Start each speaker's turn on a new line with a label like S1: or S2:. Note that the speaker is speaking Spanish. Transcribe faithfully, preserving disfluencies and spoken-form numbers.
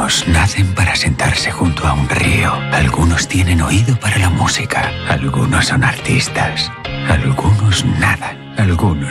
S1: Algunos nacen para sentarse junto a un río. Algunos tienen oído para la música. Algunos son artistas. Algunos nadan. Algunos